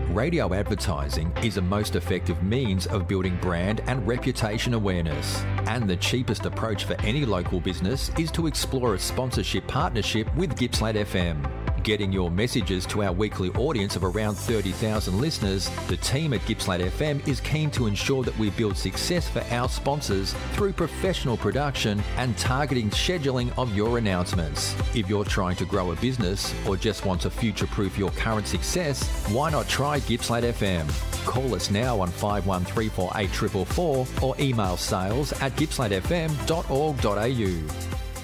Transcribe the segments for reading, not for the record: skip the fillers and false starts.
Radio advertising is the most effective means of building brand and reputation awareness. And the cheapest approach for any local business is to explore a sponsorship partnership with Gippsland FM. Getting your messages to our weekly audience of around 30,000 listeners, the team at Gippsland FM is keen to ensure that we build success for our sponsors through professional production and targeting scheduling of your announcements. If you're trying to grow a business or just want to future-proof your current success, why not try Gippsland FM? Call us now on 51348444 or email sales@gippslandfm.org.au.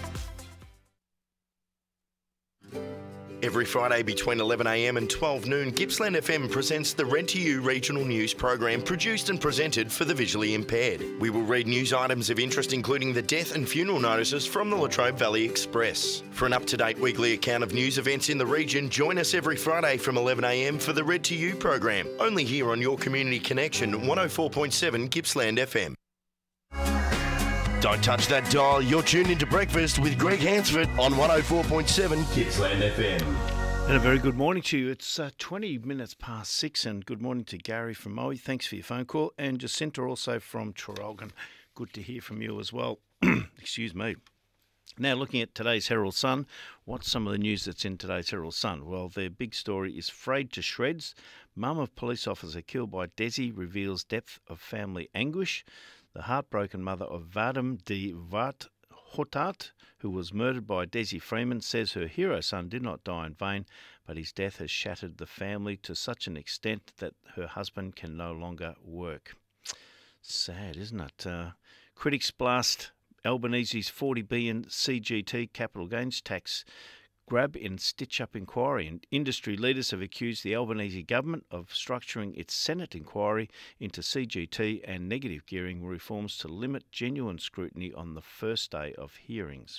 Every Friday between 11am and 12 noon, Gippsland FM presents the Rent to You regional news program produced and presented for the visually impaired. We will read news items of interest including the death and funeral notices from the Latrobe Valley Express. For an up-to-date weekly account of news events in the region, join us every Friday from 11am for the Rent to You program, only here on your community connection 104.7 Gippsland FM. Don't touch that dial. You're tuned into Breakfast with Greg Hansford on 104.7 Gippsland FM. And a very good morning to you. It's 20 minutes past 6, and good morning to Gary from Moe. Thanks for your phone call. And Jacinta also from Traralgon. Good to hear from you as well. Excuse me. Now, looking at today's Herald Sun, what's some of the news that's in today's Herald Sun? Well, their big story is frayed to shreds. Mum of police officer killed by Desi reveals depth of family anguish. The heartbroken mother of Vadim de Hotat, who was murdered by Desi Freeman, says her hero son did not die in vain, but his death has shattered the family to such an extent that her husband can no longer work. Sad, isn't it? Critics blast Albanese's 40 billion CGT capital gains tax grab in stitch-up inquiry, and industry leaders have accused the Albanese government of structuring its Senate inquiry into CGT and negative gearing reforms to limit genuine scrutiny on the first day of hearings.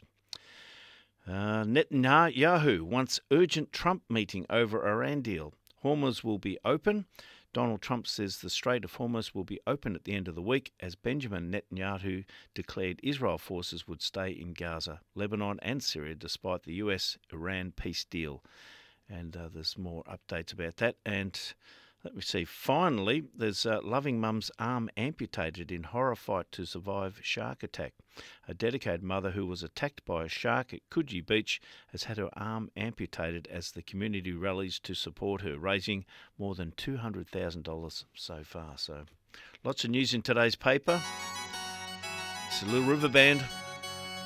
Netanyahu wants urgent Trump meeting over Iran deal. Hormuz will be open. Donald Trump says the Strait of Hormuz will be open at the end of the week as Benjamin Netanyahu declared Israel forces would stay in Gaza, Lebanon and Syria despite the US-Iran peace deal. And there's more updates about that. And let me see, finally, there's loving mum's arm amputated in horror fight to survive shark attack. A dedicated mother who was attacked by a shark at Coogee Beach has had her arm amputated as the community rallies to support her, raising more than $200,000 so far. So lots of news in today's paper. It's a Little River Band.